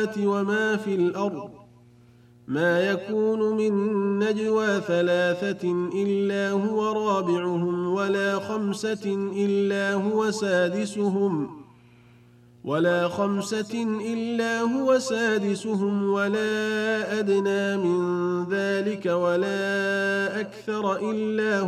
السماوات وما في الأرض ما يكون من نجوى ثلاثة إلا هو رابعهم ولا خمسة إلا هو سادسهم ولا أدنى من ذلك ولا أكثر إلا هو